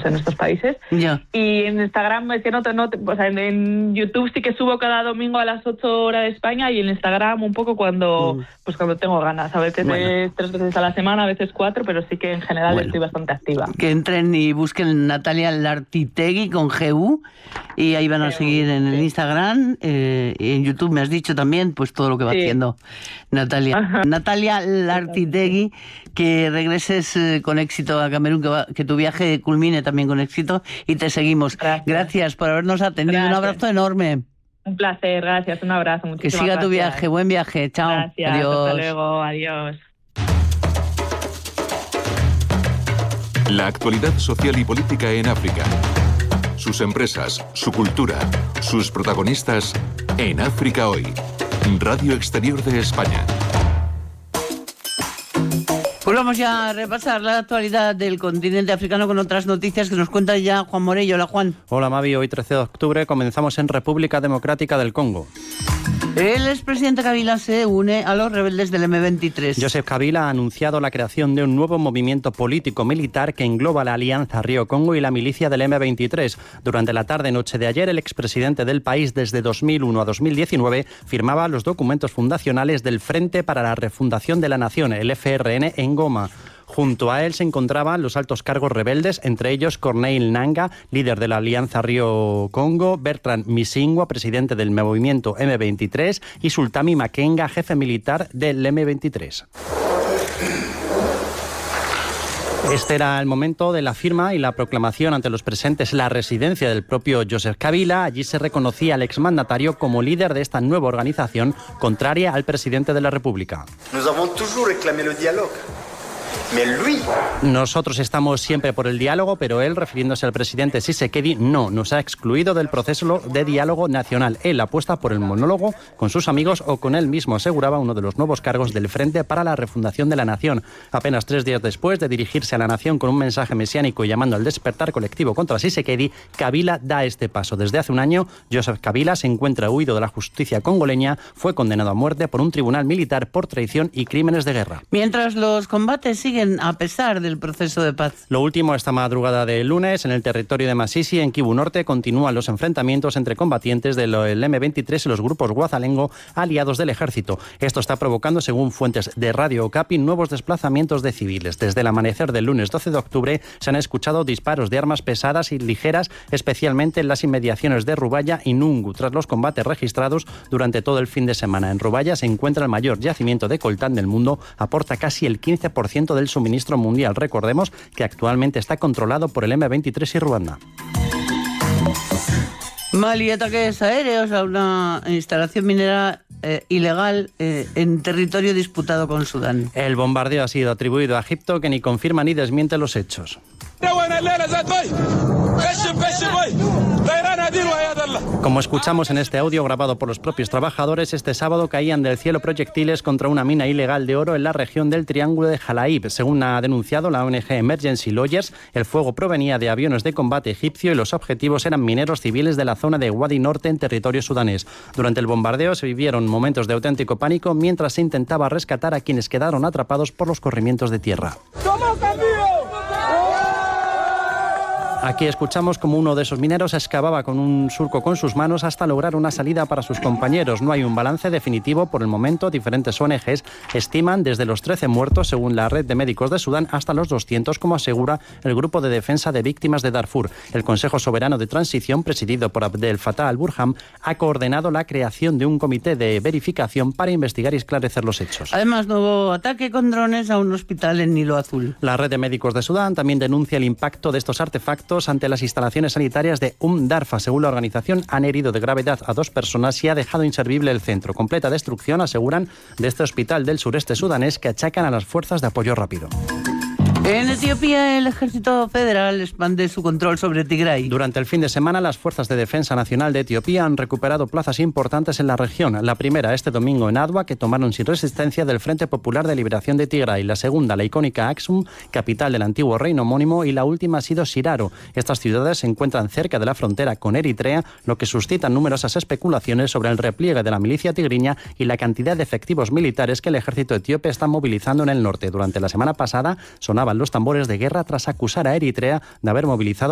estamos en estos países. Ya. Y en Instagram es que o sea, en YouTube sí que subo cada domingo a las 8 horas de España, y en Instagram un poco cuando tengo ganas. A veces 3 veces a la semana, a veces 4, pero sí que en general estoy bastante activa. Que entren y busquen Natalia Lartitegui con GU, y ahí van a seguir en el Instagram, y en YouTube me has dicho también pues todo lo que va haciendo Natalia. Natalia Lartitegui, que regreses con éxito a Camerún, que tu viaje culmine también con éxito, y te seguimos. Gracias por habernos atendido. Gracias. Un abrazo enorme. Un placer, gracias, un abrazo. Que siga tu viaje, buen viaje. Chao. Gracias, adiós. Hasta luego, adiós. La actualidad social y política en África. Sus empresas, su cultura, sus protagonistas en África Hoy. Radio Exterior de España. Pues vamos ya a repasar la actualidad del continente africano con otras noticias que nos cuenta ya Juan Morello. Hola, Juan. Hola, Mavi. Hoy, 13 de octubre, comenzamos en República Democrática del Congo. El expresidente Kabila se une a los rebeldes del M23. Joseph Kabila ha anunciado la creación de un nuevo movimiento político-militar que engloba la Alianza Río-Congo y la milicia del M23. Durante la tarde-noche de ayer, el expresidente del país desde 2001 a 2019 firmaba los documentos fundacionales del Frente para la Refundación de la Nación, el FRN, en Goma. Junto a él se encontraban los altos cargos rebeldes, entre ellos Corneille Nangaa, líder de la Alianza Río-Congo, Bertrand Misingwa, presidente del movimiento M23, y Sultami Makenga, jefe militar del M23. Este era el momento de la firma y la proclamación ante los presentes en la residencia del propio Joseph Kabila. Allí se reconocía al exmandatario como líder de esta nueva organización contraria al presidente de la República. Nous avons toujours réclamé le dialogue. Nosotros estamos siempre por el diálogo, pero él, refiriéndose al presidente Tshisekedi, no, nos ha excluido del proceso de diálogo nacional. Él apuesta por el monólogo con sus amigos o con él mismo, aseguraba uno de los nuevos cargos del Frente para la Refundación de la Nación. Apenas 3 días después de dirigirse a la nación con un mensaje mesiánico y llamando al despertar colectivo contra Tshisekedi, Kabila da este paso. Desde hace un año, Joseph Kabila se encuentra huido de la justicia congoleña, fue condenado a muerte por un tribunal militar por traición y crímenes de guerra. Mientras los combates siguen a pesar del proceso de paz. Lo último, esta madrugada de lunes, en el territorio de Masisi, en Kivu Norte, continúan los enfrentamientos entre combatientes del M23 y los grupos Guazalengo, aliados del ejército. Esto está provocando, según fuentes de Radio Okapi, nuevos desplazamientos de civiles. Desde el amanecer del lunes 12 de octubre se han escuchado disparos de armas pesadas y ligeras, especialmente en las inmediaciones de Rubaya y Nungu, tras los combates registrados durante todo el fin de semana. En Rubaya se encuentra el mayor yacimiento de coltán del mundo, aporta casi el 15% del suministro mundial. Recordemos que actualmente está controlado por el M23 y Ruanda. Mali, ataques aéreos a una instalación minera ilegal en territorio disputado con Sudán. El bombardeo ha sido atribuido a Egipto, que ni confirma ni desmiente los hechos. Como escuchamos en este audio grabado por los propios trabajadores, este sábado caían del cielo proyectiles contra una mina ilegal de oro en la región del Triángulo de Jalaib. Según ha denunciado la ONG Emergency Lawyers, el fuego provenía de aviones de combate egipcio y los objetivos eran mineros civiles de la zona de Wadi Norte, en territorio sudanés. Durante el bombardeo se vivieron momentos de auténtico pánico mientras se intentaba rescatar a quienes quedaron atrapados por los corrimientos de tierra. Aquí escuchamos como uno de esos mineros excavaba con un surco con sus manos hasta lograr una salida para sus compañeros. No hay un balance definitivo por el momento. Diferentes ONGs estiman desde los 13 muertos, según la Red de Médicos de Sudán, hasta los 200, como asegura el Grupo de Defensa de Víctimas de Darfur. El Consejo Soberano de Transición, presidido por Abdel Fattah al-Burhan, ha coordinado la creación de un comité de verificación para investigar y esclarecer los hechos. Además, nuevo ataque con drones a un hospital en Nilo Azul. La Red de Médicos de Sudán también denuncia el impacto de estos artefactos ante las instalaciones sanitarias de Darfa. Según la organización, han herido de gravedad a 2 personas y ha dejado inservible el centro. Completa destrucción, aseguran, de este hospital del sureste sudanés, que achacan a las fuerzas de apoyo rápido. En Etiopía, el ejército federal expande su control sobre Tigray. Durante el fin de semana, las Fuerzas de Defensa Nacional de Etiopía han recuperado plazas importantes en la región. La primera, este domingo en Adwa, que tomaron sin resistencia del Frente Popular de Liberación de Tigray. La segunda, la icónica Aksum, capital del antiguo reino homónimo. Y la última ha sido Shiraro. Estas ciudades se encuentran cerca de la frontera con Eritrea, lo que suscita numerosas especulaciones sobre el repliegue de la milicia tigriña y la cantidad de efectivos militares que el ejército etíope está movilizando en el norte. Durante la semana pasada sonaban los tambores de guerra tras acusar a Eritrea de haber movilizado